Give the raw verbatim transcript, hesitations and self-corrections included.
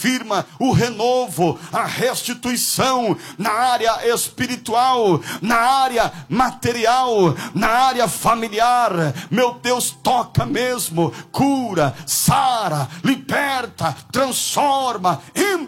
confirma o renovo, a restituição na área espiritual, na área material, na área familiar. Meu Deus, toca mesmo, cura, sara, liberta, transforma,